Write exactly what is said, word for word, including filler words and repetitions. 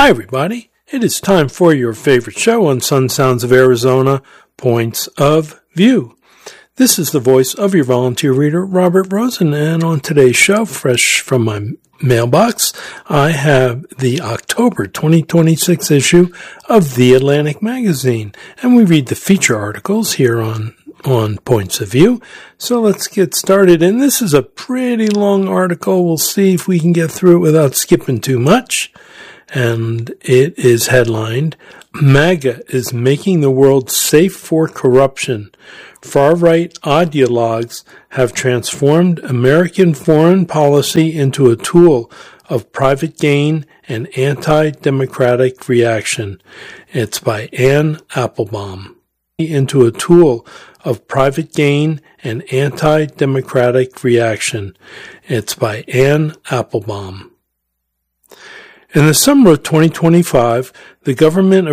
Hi, everybody. It is time for your favorite show on Sun Sounds of Arizona, Points of View. This is the voice of your volunteer reader, Robert Rosen, and on today's show, fresh from my mailbox, I have the October twenty twenty-six issue of The Atlantic Magazine, and we read the feature articles here on on Points of View. So let's get started, and this is a pretty long article. We'll see if we can get through it without skipping too much. And it is headlined, MAGA is making the world safe for corruption. Far-right ideologues have transformed American foreign policy into a tool of private gain and anti-democratic reaction. It's by Anne Applebaum. Into a tool of private gain and anti-democratic reaction. It's by Anne Applebaum. In the summer of twenty twenty-five, the government